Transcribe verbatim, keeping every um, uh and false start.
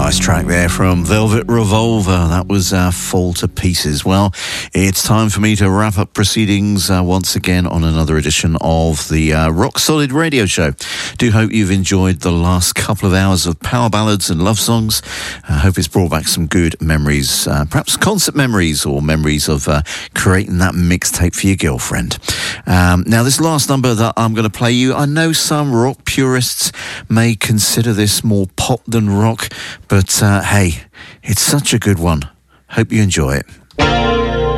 Nice track there from Velvet Revolver. That was uh, Fall to Pieces. Well, it's time for me to wrap up proceedings uh, once again on another edition of the uh, Rock Solid Radio Show. Do hope you've enjoyed the last couple of hours of power ballads and love songs. I hope it's brought back some good memories, uh, perhaps concert memories or memories of uh, creating that mixtape for your girlfriend. Um, now, this last number that I'm going to play you, I know some rock purists may consider this more pop than rock, but uh, hey, it's such a good one. Hope you enjoy it.